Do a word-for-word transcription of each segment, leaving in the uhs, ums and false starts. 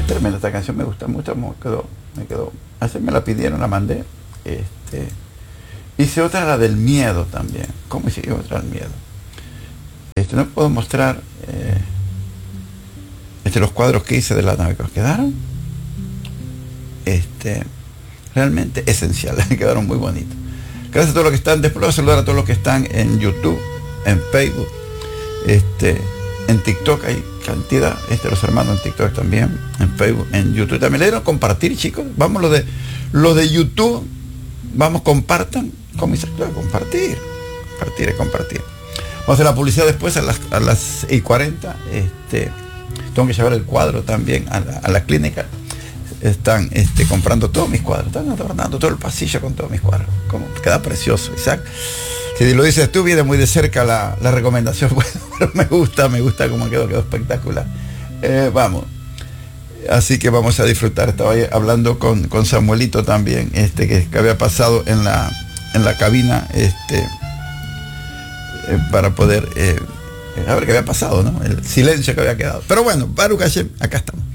es tremenda esta canción, me gusta mucho, me quedó, me quedó. Así me la pidieron, la mandé. Este, hice otra, la del miedo también. ¿Cómo hice otra del miedo? Este, no puedo mostrar eh, este, los cuadros que hice de la nave que nos quedaron. Este, realmente esencial, quedaron muy bonitos. Gracias a todos los que están. Después voy a saludar a todos los que están en YouTube, en Facebook, este, en TikTok. Hay cantidad, este, los hermanos en TikTok también, en Facebook, en YouTube también. Le dieron compartir, chicos. Vamos, lo de lo de YouTube, vamos, compartan. ¿Cómo dice? Claro, compartir. Compartir es compartir. Vamos a hacer la publicidad después a las, a las seis y cuarenta. Este, tengo que llevar el cuadro también a la, a la clínica. Están este, comprando todos mis cuadros, están adornando todo el pasillo con todos mis cuadros. Como queda precioso, Isaac. Si lo dices tú, viene muy de cerca la, la recomendación. Bueno, pero me gusta, me gusta cómo quedó, quedó espectacular. Eh, vamos. Así que vamos a disfrutar. Estaba hablando con, con Samuelito también, este, que, que había pasado en la, en la cabina, este, eh, para poder eh, a ver qué había pasado, ¿no? El silencio que había quedado. Pero bueno, Baruch Hashem, acá estamos.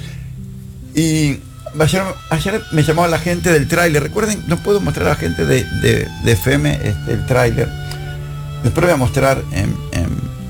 Y ayer, ayer me llamó la gente del tráiler. Recuerden, no puedo mostrar a la gente de, de, de F M este, el tráiler. Después voy a mostrar en, en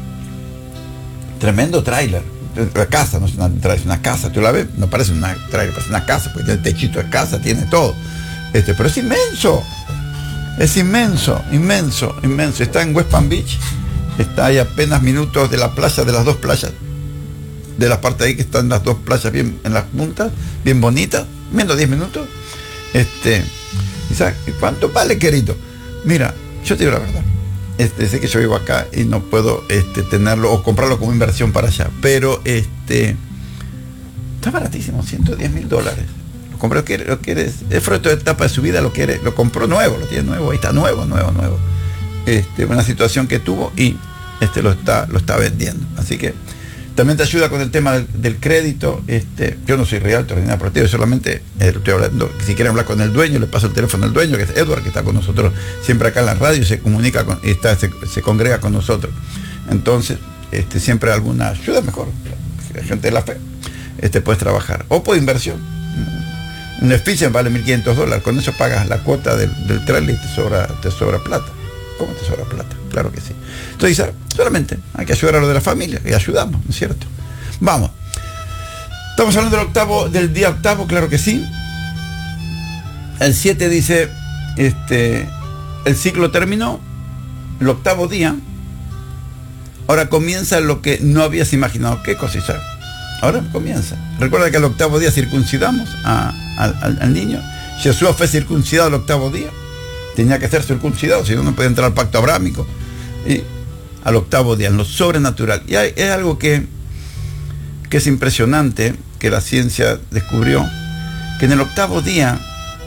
tremendo tráiler. La casa, no es una, es una casa, tú la ves, no parece una tráiler, parece una casa, porque el techito de casa tiene todo. Este, pero es inmenso. Es inmenso, inmenso, inmenso. Está en West Palm Beach. Está ahí apenas minutos de la playa, de las dos playas. De la parte ahí que están las dos playas bien en las puntas, bien bonitas, menos diez minutos. Este, Isaac, ¿cuánto vale, querido? Mira, yo te digo la verdad. Este, sé que yo vivo acá y no puedo este, tenerlo o comprarlo como inversión para allá, pero este está baratísimo, ciento diez mil dólares. Lo compró, lo quiere, lo quiere, es fruto de etapa de su vida, lo quiere, lo compró nuevo, lo tiene nuevo, ahí está nuevo, nuevo, nuevo. Este, una situación que tuvo y este lo está, lo está vendiendo. Así que también te ayuda con el tema del, del crédito. Este, yo no soy realtor ni nada por el estilo, solamente eh, estoy hablando. Si quieren hablar con el dueño, le paso el teléfono al dueño, que es Edward, que está con nosotros siempre acá en la radio, se comunica con, está, se, se congrega con nosotros. Entonces, este, siempre alguna ayuda mejor. La gente de la fe, este, puedes trabajar. O por inversión. Un Efficient vale mil quinientos dólares. Con eso pagas la cuota del, del trailer y te sobra, te sobra plata. ¿Cómo te sobra plata? Claro que sí. Entonces, solamente hay que ayudar a lo de la familia, y ayudamos, ¿no es cierto? Vamos. Estamos hablando del octavo, del día octavo, claro que sí. El siete dice, este, el ciclo terminó, el octavo día, ahora comienza lo que no habías imaginado. ¿Qué cosa, Isaac? Ahora comienza. Recuerda que el octavo día circuncidamos a, a, al, al niño. Jesús fue circuncidado el octavo día. Tenía que ser circuncidado, si no, no podía entrar al pacto abrámico. Y al octavo día, en lo sobrenatural. Y hay, es algo que, que es impresionante, que la ciencia descubrió, que en el octavo día,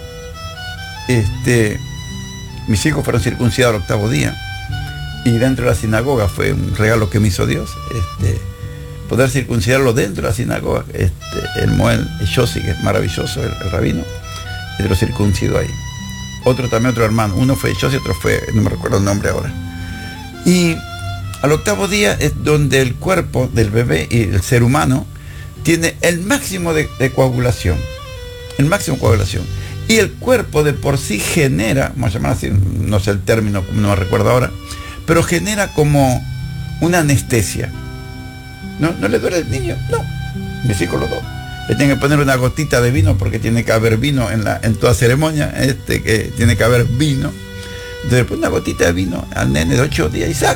este, mis hijos fueron circuncidados el octavo día, y dentro de la sinagoga fue un regalo que me hizo Dios, este, poder circuncidarlo dentro de la sinagoga. Este, el Moel Yossi, que es maravilloso, el, el rabino, y lo circuncidó ahí. Otro también, otro hermano, uno fue Yossi, otro fue, no me recuerdo el nombre ahora. Y al octavo día es donde el cuerpo del bebé y el ser humano tiene el máximo de, de coagulación, el máximo de coagulación. Y el cuerpo de por sí genera, vamos a llamar así, no sé el término, no me recuerdo ahora, pero genera como una anestesia. ¿No, no le duele al niño? No, mis hijos los dos. Le tienen que poner una gotita de vino porque tiene que haber vino en, la, en toda ceremonia, este, que tiene que haber vino. Entonces le pone una gotita de vino al nene de ocho días, Isaac.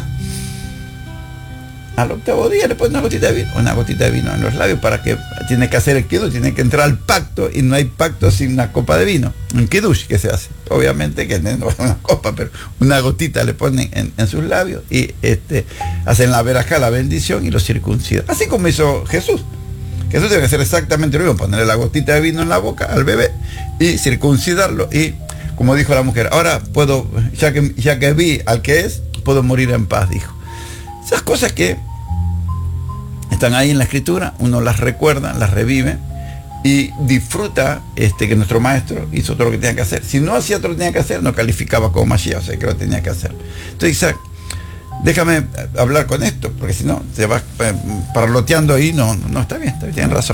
Al octavo día le pone una gotita de vino, una gotita de vino en los labios para que tiene que hacer el kiddush, tiene que entrar al pacto, y no hay pacto sin una copa de vino. Un kiddush que se hace. Obviamente que el nene no va a una copa, pero una gotita le ponen en, en sus labios y este, hacen la verajá, la bendición, y lo circuncidan. Así como hizo Jesús. Jesús debe hacer exactamente lo mismo, ponerle la gotita de vino en la boca al bebé y circuncidarlo. Y como dijo la mujer, ahora puedo, ya que, ya que vi al que es, puedo morir en paz, dijo. Esas cosas que están ahí en la escritura, uno las recuerda, las revive y disfruta este, que nuestro maestro hizo todo lo que tenía que hacer. Si no hacía todo lo que tenía que hacer, no calificaba como Mashiach, o sea que lo tenía que hacer. Entonces, Isaac, déjame hablar con esto, porque si no, se va parloteando ahí, no, no está bien, está bien, tienen razón.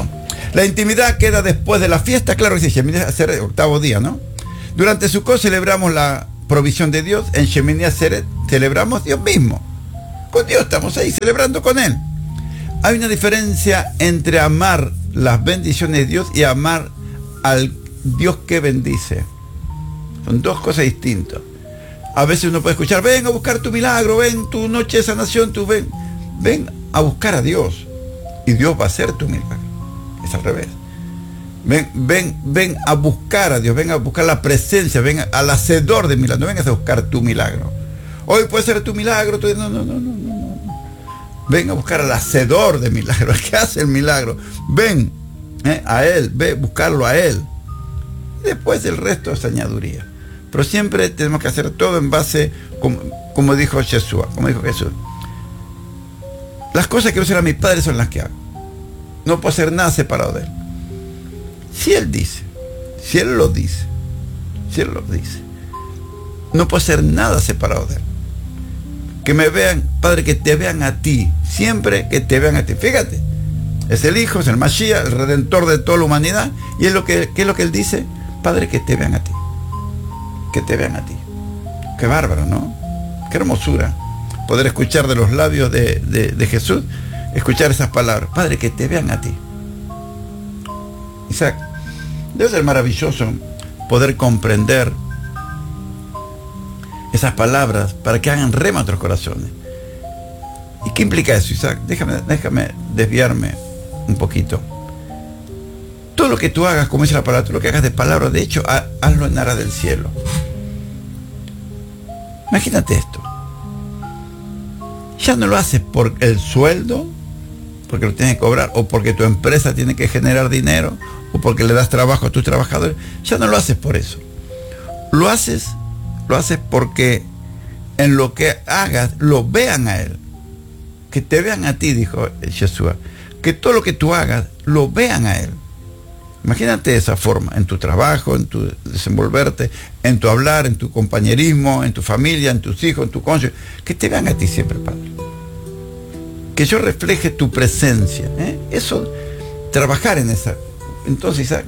La intimidad queda después de la fiesta, claro que sí, Shemini Atzeret, octavo día, ¿no? Durante Sukkot celebramos la provisión de Dios, en Shemini Atzeret celebramos Dios mismo. Con Dios estamos ahí, celebrando con Él. Hay una diferencia entre amar las bendiciones de Dios y amar al Dios que bendice. Son dos cosas distintas. A veces uno puede escuchar, ven a buscar tu milagro, ven tu noche de sanación, tú ven. Ven a buscar a Dios y Dios va a hacer tu milagro. Es al revés. Ven, ven, ven a buscar a Dios, ven a buscar la presencia, ven al hacedor de milagro. No vengas a buscar tu milagro. Hoy puede ser tu milagro, tú, no, no, no, no, no. Ven a buscar al hacedor de milagro, al que hace el milagro. Ven eh, a Él, ve buscarlo a Él. Y después el resto es añaduría. Pero siempre tenemos que hacer todo en base, como, como dijo Jesús, como dijo Jesús. Las cosas que quiero hacer a mi Padre son las que hago. No puedo hacer nada separado de Él. Si Él dice, si Él lo dice, si Él lo dice, no puedo hacer nada separado de Él. Que me vean, Padre, que te vean a ti, siempre que te vean a ti. Fíjate, es el Hijo, es el Mashiach, el Redentor de toda la humanidad, y es lo que, ¿qué es lo que Él dice? Padre, que te vean a ti, que te vean a ti. Qué bárbaro, ¿no? Qué hermosura poder escuchar de los labios de, de, de Jesús, escuchar esas palabras. Padre, que te vean a ti. Isaac, debe ser maravilloso poder comprender esas palabras para que hagan rema a otros corazones. ¿Y qué implica eso, Isaac? Déjame, déjame desviarme un poquito. Todo lo que tú hagas, como dice la palabra, todo lo que hagas de palabra, de hecho, hazlo en aras del cielo. Imagínate esto. Ya no lo haces por el sueldo, porque lo tienes que cobrar, o porque tu empresa tiene que generar dinero, o porque le das trabajo a tus trabajadores. Ya no lo haces por eso. Lo haces, lo haces porque en lo que hagas, lo vean a Él. Que te vean a ti, dijo Jesús. Que todo lo que tú hagas, lo vean a Él. Imagínate de esa forma, en tu trabajo, en tu desenvolverte, en tu hablar, en tu compañerismo, en tu familia, en tus hijos, en tu cónyuge. Que te vean a ti siempre, Padre. Que yo refleje tu presencia. ¿eh? Eso, trabajar en esa. Entonces, Isaac,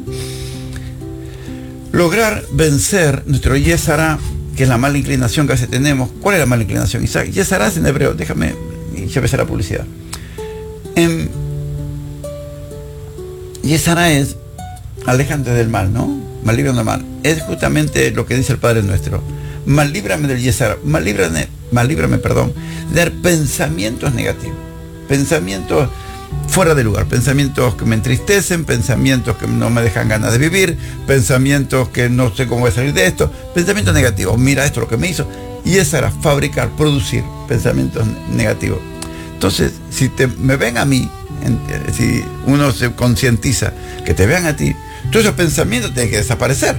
lograr vencer nuestro Yesará, que es la mala inclinación que a veces tenemos. ¿Cuál es la mala inclinación, Isaac? Yesará es en hebreo. Déjame, ya empecé la publicidad. En Yesará es aléjate del mal, ¿no? Malíbrame del mal. Es justamente lo que dice el Padre Nuestro. Malíbrame del Yesará. Malíbrame, malíbrame, perdón, de pensamientos negativos. Pensamientos fuera de lugar. Pensamientos que me entristecen, pensamientos que no me dejan ganas de vivir, pensamientos que no sé cómo voy a salir de esto, pensamientos negativos. Mira esto lo que me hizo. Y esa era fabricar, producir pensamientos negativos. Entonces, si te, me ven a mí, si uno se concientiza que te vean a ti, todos esos pensamientos tienen que desaparecer.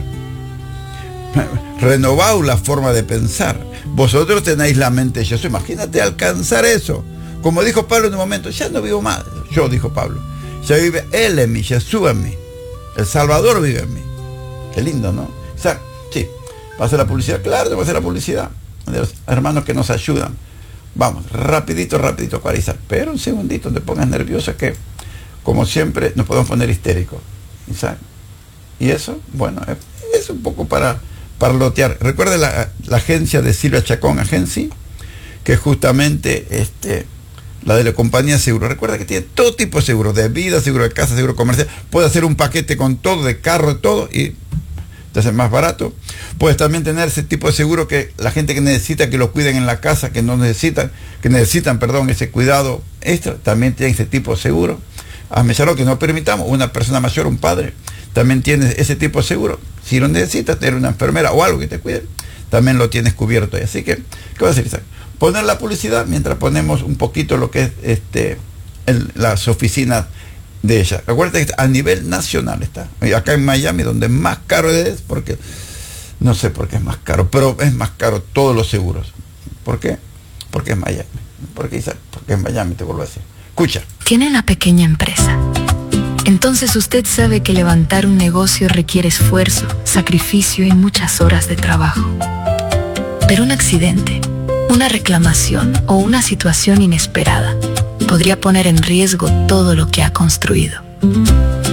Renovaos la forma de pensar. Vosotros tenéis la mente de Jesús. Imagínate alcanzar eso. Como dijo Pablo en un momento, ya no vivo más. Yo, dijo Pablo, ya vive Él en mí, Jesús en mí. El Salvador vive en mí. Qué lindo, ¿no? O sea, sí, ¿va a hacer la publicidad? Claro, va a hacer la publicidad. De los hermanos que nos ayudan. Vamos, rapidito, rapidito, Cuarizar. Pero un segundito, no te pongas nervioso, que como siempre nos podemos poner histéricos. ¿Sabes? Y eso, bueno, es un poco para parlotear. Recuerda la, la agencia de Silvia Chacón, Agency, que justamente este, la de la compañía de seguro. Recuerda que tiene todo tipo de seguro, de vida, seguro de casa, seguro comercial. Puede hacer un paquete con todo, de carro, de todo, y te hace más barato. Puedes también tener ese tipo de seguro que la gente que necesita que lo cuiden en la casa, que no necesitan, que necesitan, perdón, ese cuidado extra, también tiene ese tipo de seguro. Hazme saber que no permitamos, una persona mayor, un padre, también tiene ese tipo de seguro. Si lo necesitas, tener una enfermera o algo que te cuide, también lo tienes cubierto ahí. Así que, ¿qué va a hacer, Isaac? Poner la publicidad mientras ponemos un poquito lo que es este, el, las oficinas de ella. Acuérdate que a nivel nacional está. Acá en Miami, donde más caro es, porque no sé por qué es más caro, pero es más caro todos los seguros. ¿Por qué? Porque es Miami. Porque, Isaac, porque es Miami, te vuelvo a decir. Escucha. Tiene una pequeña empresa. Entonces usted sabe que levantar un negocio requiere esfuerzo, sacrificio y muchas horas de trabajo. Pero un accidente, una reclamación o una situación inesperada podría poner en riesgo todo lo que ha construido.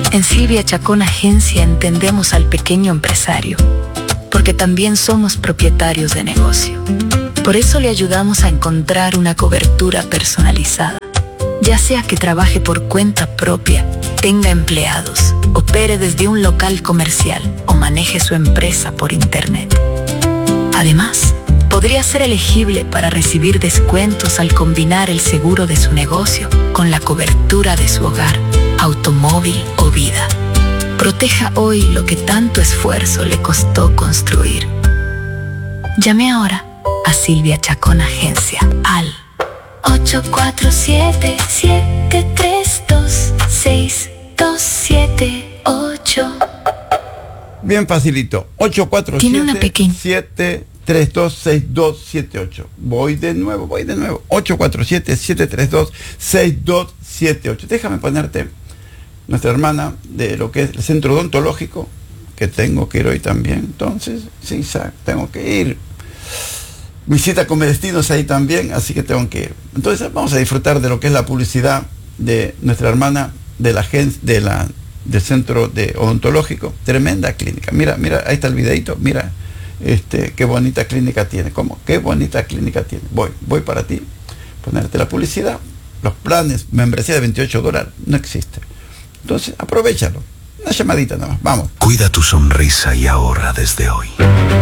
En Silvia Chacón Agencia entendemos al pequeño empresario, porque también somos propietarios de negocio. Por eso le ayudamos a encontrar una cobertura personalizada, ya sea que trabaje por cuenta propia, tenga empleados, opere desde un local comercial o maneje su empresa por internet. Además, podría ser elegible para recibir descuentos al combinar el seguro de su negocio con la cobertura de su hogar, automóvil o vida. Proteja hoy lo que tanto esfuerzo le costó construir. Llame ahora a Silvia Chacón Agencia al ocho cuatro siete, siete tres dos, seis dos siete ocho. Bien facilito. ocho cuatro Tiene una siete, pequeña. siete tres dos, seis dos siete ocho. Voy de nuevo, voy de nuevo. ocho cuatro siete, siete tres dos, seis dos siete ocho. Déjame ponerte nuestra hermana de lo que es el centro odontológico, que tengo que ir hoy también. Entonces, sí, tengo que ir. Mi cita con mi destino es ahí también, así que tengo que ir. Entonces, vamos a disfrutar de lo que es la publicidad de nuestra hermana de la agencia, de la, del centro de odontológico. Tremenda clínica. Mira, mira, ahí está el videito, mira. Este, qué bonita clínica tiene. ¿Cómo? Qué bonita clínica tiene. Voy, voy para ti. Ponerte la publicidad. Los planes, membresía de veintiocho dólares, no existe. Entonces, aprovechalo. Una llamadita nada más. Vamos. Cuida tu sonrisa y ahorra desde hoy.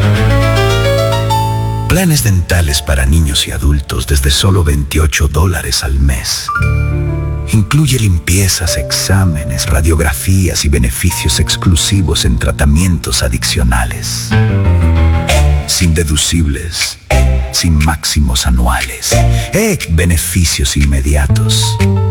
Planes dentales para niños y adultos desde solo veintiocho dólares al mes. Incluye limpiezas, exámenes, radiografías y beneficios exclusivos en tratamientos adicionales. Sin deducibles, sin máximos anuales. ¡Eh! Beneficios inmediatos.